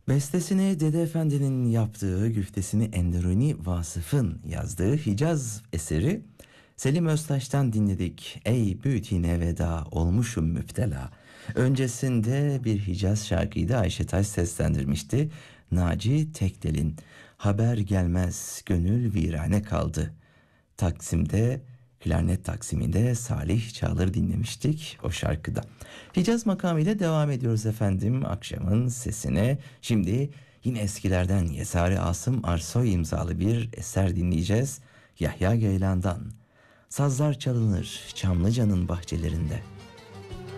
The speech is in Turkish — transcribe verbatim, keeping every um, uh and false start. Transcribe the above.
Bestesini Dede Efendi'nin yaptığı, güftesini Enderuni Vasıf'ın yazdığı Hicaz eseri Selim Öztaş'tan dinledik. Ey büyütine veda olmuşum müptela. Öncesinde bir Hicaz şarkıyı da Ayşe Taş seslendirmişti. Naci Tekdel'in Haber Gelmez Gönül Virane Kaldı. Taksim'de, klarnet taksiminde Salih Çağlar'ı dinlemiştik o şarkıda. Hicaz makamıyla devam ediyoruz efendim akşamın sesine. Şimdi yine eskilerden Yesari Asım Arsoy imzalı bir eser dinleyeceğiz. Yahya Geylan'dan. Sazlar çalınır Çamlıca'nın bahçelerinde.